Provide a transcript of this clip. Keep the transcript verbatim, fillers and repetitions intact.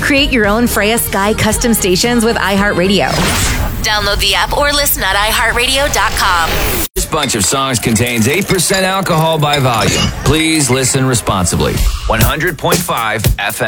Create your own Freya Sky custom stations with iHeartRadio. Download the app or listen at i heart radio dot com. This bunch of songs contains eight percent alcohol by volume. Please listen responsibly. one hundred point five F M.